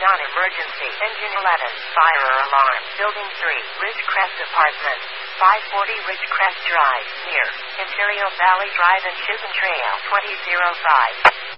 non-emergency. Engine 11, fire alarm. Building 3, Ridgecrest Apartments, 540 Ridgecrest Drive, near Imperial Valley Drive and Chisholm Trail, 2005.